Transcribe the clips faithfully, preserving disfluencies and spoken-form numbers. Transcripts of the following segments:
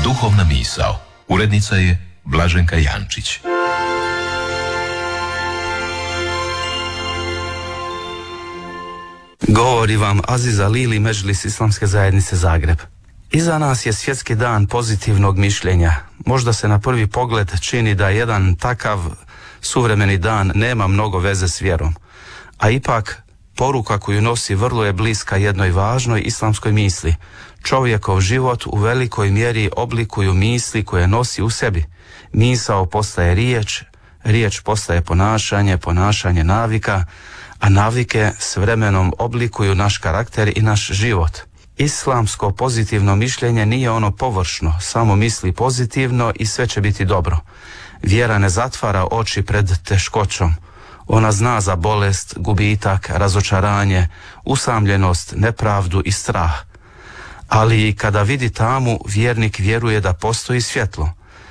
Duhovna misao. Urednica je Blaženka Jančić. Govori vam Aziz Alili, Medžlis Islamske zajednice Zagreb. Iza nas je svjetski dan pozitivnog mišljenja. Možda se na prvi pogled čini da jedan takav suvremeni dan nema mnogo veze s vjerom, a ipak poruka koju nosi vrlo je bliska jednoj važnoj islamskoj misli. Čovjekov život u velikoj mjeri oblikuju misli koje nosi u sebi. Misao postaje riječ, riječ postaje ponašanje, ponašanje navika, a navike s vremenom oblikuju naš karakter i naš život. Islamsko pozitivno mišljenje nije ono površno, samo misli pozitivno i sve će biti dobro. Vjera ne zatvara oči pred teškoćom. Ona zna za bolest, gubitak, razočaranje, usamljenost, nepravdu i strah. Ali i kada vidi tamu, vjernik vjeruje da postoji svjetlo.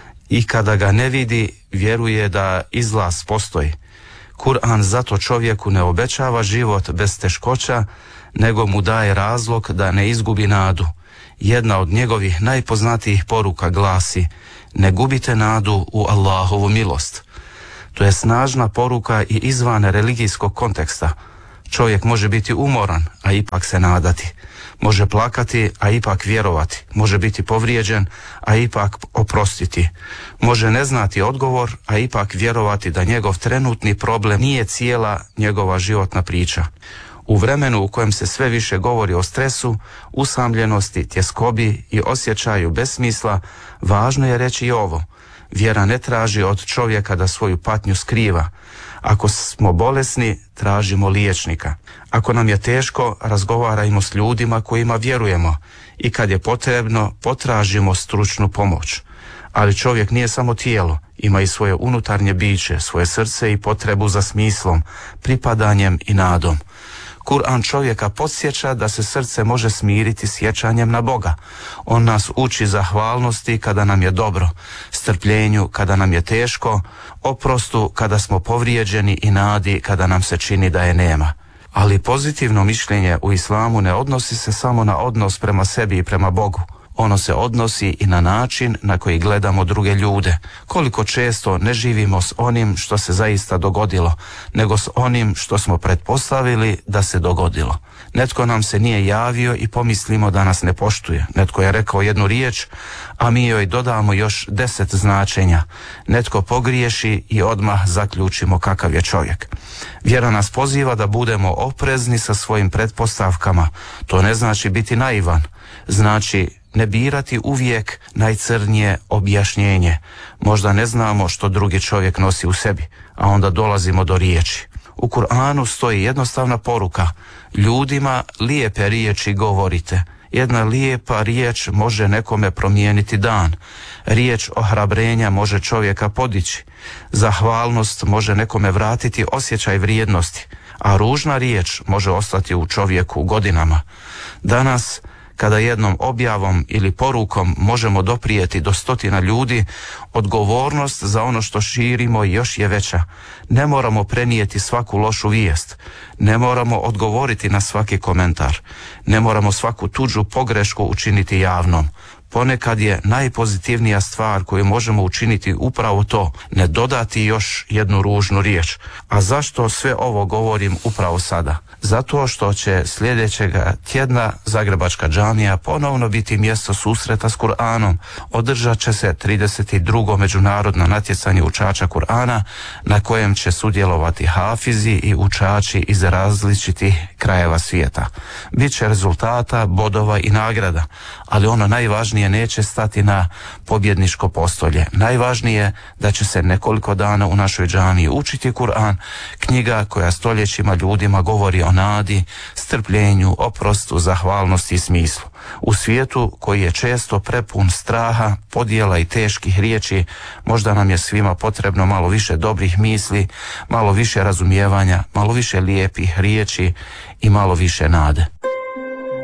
I kada ga ne vidi, vjeruje da izlaz postoji. Kur'an zato čovjeku ne obećava život bez teškoća, nego mu daje razlog da ne izgubi nadu. Jedna od njegovih najpoznatijih poruka glasi: ne gubite nadu u Allahovu milost. To je snažna poruka i izvan religijskog konteksta. Čovjek može biti umoran, a ipak se nadati. Može plakati, a ipak vjerovati. Može biti povrijeđen, a ipak oprostiti. Može ne znati odgovor, a ipak vjerovati da njegov trenutni problem nije cijela njegova životna priča. U vremenu u kojem se sve više govori o stresu, usamljenosti, tjeskobi i osjećaju besmisla, važno je reći i ovo: vjera ne traži od čovjeka da svoju patnju skriva. Ako smo bolesni, tražimo liječnika. Ako nam je teško, razgovarajmo s ljudima kojima vjerujemo i kad je potrebno, potražimo stručnu pomoć. Ali čovjek nije samo tijelo, ima i svoje unutarnje biće, svoje srce i potrebu za smislom, pripadanjem i nadom. Kur'an čovjeka podsjeća da se srce može smiriti sjećanjem na Boga. On nas uči zahvalnosti kada nam je dobro, strpljenju kada nam je teško, oprostu kada smo povrijeđeni i nadi kada nam se čini da je nema. Ali pozitivno mišljenje u islamu ne odnosi se samo na odnos prema sebi i prema Bogu. Ono se odnosi i na način na koji gledamo druge ljude. Koliko često ne živimo s onim što se zaista dogodilo, nego s onim što smo pretpostavili da se dogodilo. Netko nam se nije javio i pomislimo da nas ne poštuje. Netko je rekao jednu riječ, a mi joj dodamo još deset značenja. Netko pogriješi i odmah zaključimo kakav je čovjek. Vjera nas poziva da budemo oprezni sa svojim pretpostavkama. To ne znači biti naivan. Znači ne birati uvijek najcrnije objašnjenje. Možda ne znamo što drugi čovjek nosi u sebi, a onda dolazimo do riječi. U Kur'anu stoji jednostavna poruka: ljudima lijepe riječi govorite. Jedna lijepa riječ može nekome promijeniti dan. Riječ ohrabrenja može čovjeka podići. Zahvalnost može nekome vratiti osjećaj vrijednosti, a ružna riječ može ostati u čovjeku godinama. Danas, kada jednom objavom ili porukom možemo doprijeti do stotina ljudi, odgovornost za ono što širimo još je veća. Ne moramo prenijeti svaku lošu vijest. Ne moramo odgovoriti na svaki komentar. Ne moramo svaku tuđu pogrešku učiniti javnom. Ponekad je najpozitivnija stvar koju možemo učiniti upravo to, ne dodati još jednu ružnu riječ. A zašto sve ovo govorim upravo sada? Zato što će sljedećeg tjedna Zagrebačka džamija ponovno biti mjesto susreta s Kur'anom. Održat će se trideset drugo međunarodno natjecanje učača Kur'ana, na kojem će sudjelovati hafizi i učači iz različitih krajeva svijeta. Biće rezultata, bodova i nagrada, ali ono najvažnije neće stati na pobjedničko postolje. Najvažnije da će se nekoliko dana u našoj džamiji učiti Kur'an, knjiga koja stoljećima ljudima govori o nadi, strpljenju, oprostu, zahvalnosti i smislu. U svijetu koji je često prepun straha, podjela i teških riječi, možda nam je svima potrebno malo više dobrih misli, malo više razumijevanja, malo više lijepih riječi i malo više nade.